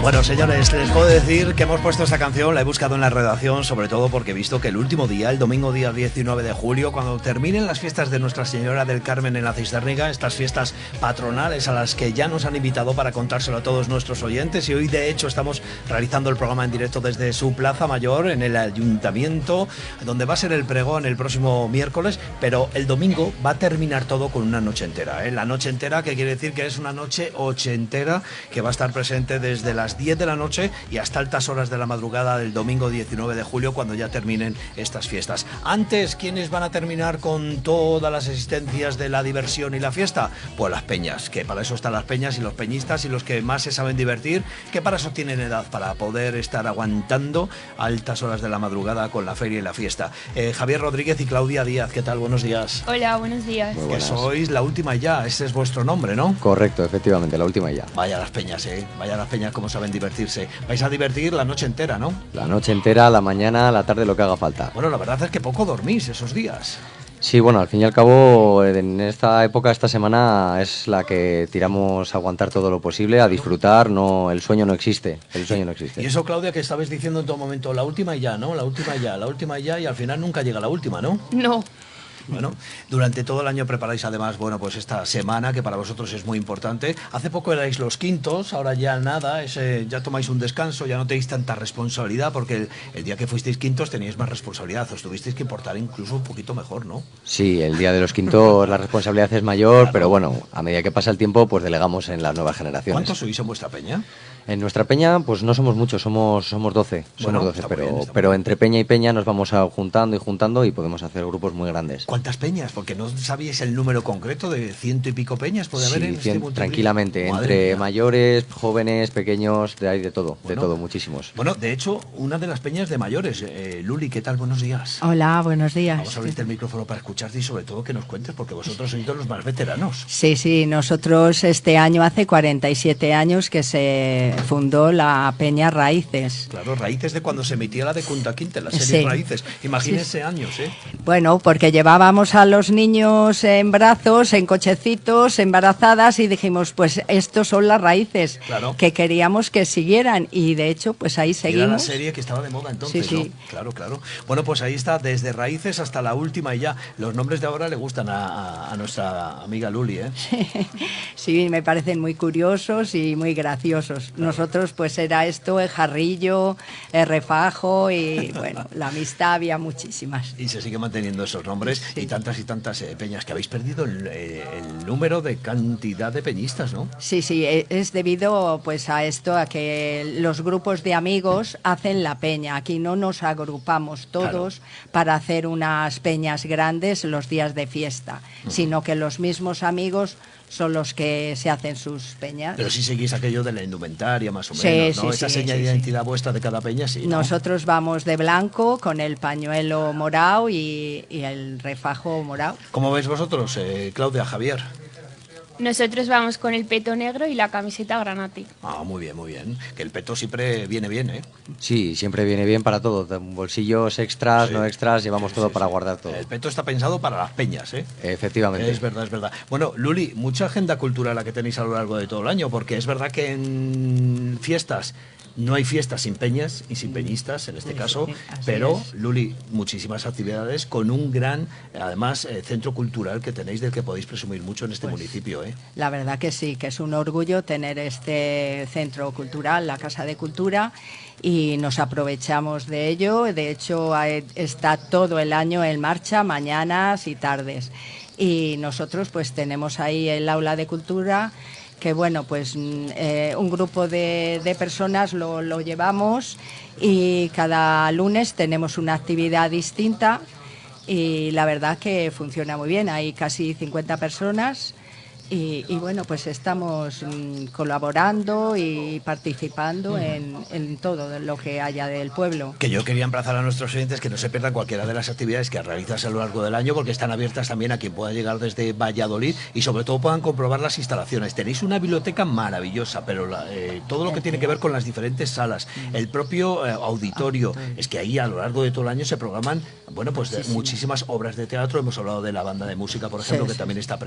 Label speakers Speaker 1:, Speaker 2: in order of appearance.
Speaker 1: Bueno, señores, les puedo decir que hemos puesto esta canción, la he buscado en la redacción, sobre todo porque he visto que el último día, el domingo día 19 de julio, cuando terminen las fiestas de Nuestra Señora del Carmen en la Cisterniga, estas fiestas patronales a las que ya nos han invitado para contárselo a todos nuestros oyentes, y hoy de hecho estamos realizando el programa en directo desde su Plaza Mayor, en el Ayuntamiento, donde va a ser el pregón el próximo miércoles, pero el domingo va a terminar todo con una noche entera, ¿eh? La noche entera, que quiere decir que es una noche ochentera, que va a estar presente desde las 10 de la noche y hasta altas horas de la madrugada del domingo 19 de julio, cuando ya terminen estas fiestas. Antes, ¿quiénes van a terminar con todas las existencias de la diversión y la fiesta? Pues las peñas, que para eso están las peñas y los peñistas y los que más se saben divertir, que para eso tienen edad, para poder estar aguantando altas horas de la madrugada con la feria y la fiesta. Javier Rodríguez y Claudia Díaz, ¿qué tal? Buenos días.
Speaker 2: Hola, buenos días.
Speaker 1: Que sois la última ya, ese es vuestro nombre, ¿no?
Speaker 3: Correcto, efectivamente, la última ya.
Speaker 1: Vaya las peñas, vaya las peñas cómo saben divertirse. Vais a divertir la noche entera, ¿no?
Speaker 3: La noche entera, la mañana, la tarde, lo que haga falta.
Speaker 1: Bueno, la verdad es que poco dormís esos días.
Speaker 3: Sí, bueno, al fin y al cabo, en esta época, esta semana, es la que tiramos a aguantar todo lo posible, a disfrutar, no, el sueño no existe,
Speaker 1: Y eso, Claudia, que estabais diciendo en todo momento, la última ya, ¿no? La última ya, y al final nunca llega la última, ¿no?
Speaker 2: No.
Speaker 1: Bueno, durante todo el año preparáis además, bueno, pues esta semana que para vosotros es muy importante. Hace poco erais los quintos, ahora ya nada, ya tomáis un descanso, ya no tenéis tanta responsabilidad, porque el día que fuisteis quintos teníais más responsabilidad, os tuvisteis que portar incluso un poquito mejor, ¿no?
Speaker 3: Sí, el día de los quintos la responsabilidad es mayor, claro. Pero bueno, a medida que pasa el tiempo, pues delegamos en las nuevas generaciones.
Speaker 1: ¿Cuántos sois en vuestra peña?
Speaker 3: En nuestra peña, pues no somos muchos, somos 12,
Speaker 1: bueno,
Speaker 3: somos 12, pero entre peña y peña nos vamos juntando y podemos hacer grupos muy grandes.
Speaker 1: ¿Cuántas peñas? Porque no sabíais el número concreto de 100 y pico peñas, ¿puede haber en este
Speaker 3: tranquilamente, entre mayores, jóvenes, pequeños, hay de todo, muchísimos.
Speaker 1: Bueno, de hecho, una de las peñas de mayores, Luli, ¿qué tal? Buenos días.
Speaker 4: Hola, buenos días.
Speaker 1: Vamos a abrirte el micrófono para escucharte y sobre todo que nos cuentes, porque vosotros sois los más veteranos.
Speaker 4: Sí, nosotros este año hace 47 años que se fundó la Peña Raíces.
Speaker 1: Claro, Raíces de cuando se emitía la de Kunta Kinte, la serie Raíces. Imagínense años,
Speaker 4: Bueno, porque llevábamos a los niños en brazos, en cochecitos, embarazadas y dijimos, pues estos son las raíces que queríamos que siguieran y de hecho, pues ahí seguimos.
Speaker 1: Era la serie que estaba de moda entonces,
Speaker 4: sí.
Speaker 1: ¿no? Claro. Bueno, pues ahí está, desde Raíces hasta la última y ya. Los nombres de ahora le gustan a nuestra amiga Luli, ¿eh?
Speaker 4: Sí, me parecen muy curiosos y muy graciosos. Nosotros pues era esto, el jarrillo, el refajo y bueno, la amistad había muchísimas.
Speaker 1: Y se sigue manteniendo esos nombres y tantas peñas, que habéis perdido el número de cantidad de peñistas, ¿no?
Speaker 4: Sí, es debido pues a esto, a que los grupos de amigos hacen la peña. Aquí no nos agrupamos todos para hacer unas peñas grandes los días de fiesta, sino que los mismos amigos son los que se hacen sus peñas.
Speaker 1: Pero sí seguís aquello de la indumentaria, más o menos, ¿no? Esa seña de identidad vuestra de cada peña, sí, ¿no?
Speaker 4: Nosotros vamos de blanco con el pañuelo morado y el refajo morado.
Speaker 1: ¿Cómo veis vosotros, Claudia, Javier?
Speaker 2: Nosotros vamos con el peto negro y la camiseta granate.
Speaker 1: Ah, muy bien. Que el peto siempre viene bien, ¿eh?
Speaker 3: Sí, siempre viene bien para todo. Bolsillos extras, no extras, llevamos todo para guardar todo.
Speaker 1: El peto está pensado para las peñas, ¿eh?
Speaker 3: Efectivamente.
Speaker 1: Es verdad. Bueno, Luli, mucha agenda cultural la que tenéis a lo largo de todo el año, porque es verdad que en fiestas no hay fiestas sin peñas y sin peñistas, en este caso, pero, Luli, muchísimas actividades con un gran, además, centro cultural que tenéis, del que podéis presumir mucho en este municipio, ¿eh?
Speaker 4: La verdad que sí, que es un orgullo tener este centro cultural, la Casa de Cultura, y nos aprovechamos de ello. De hecho, está todo el año en marcha, mañanas y tardes. Y nosotros pues tenemos ahí el aula de cultura, que bueno, pues un grupo de personas lo llevamos y cada lunes tenemos una actividad distinta y la verdad que funciona muy bien, hay casi 50 personas. Y bueno, pues estamos colaborando y participando en todo lo que haya del pueblo.
Speaker 1: Que yo quería emplazar a nuestros oyentes que no se pierdan cualquiera de las actividades que realizas a lo largo del año, porque están abiertas también a quien pueda llegar desde Valladolid y sobre todo puedan comprobar las instalaciones. Tenéis una biblioteca maravillosa, pero todo lo que tiene que ver con las diferentes salas, el propio auditorio, es que ahí a lo largo de todo el año se programan, bueno, pues muchísimas obras de teatro. Hemos hablado de la banda de música, por ejemplo, que también está